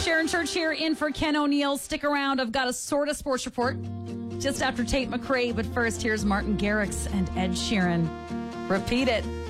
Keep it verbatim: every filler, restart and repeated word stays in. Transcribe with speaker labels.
Speaker 1: Sharon Church here in for Ken O'Neill. Stick around. I've got a sort of sports report just after Tate McRae. But first, here's Martin Garrix and Ed Sheeran. Repeat it.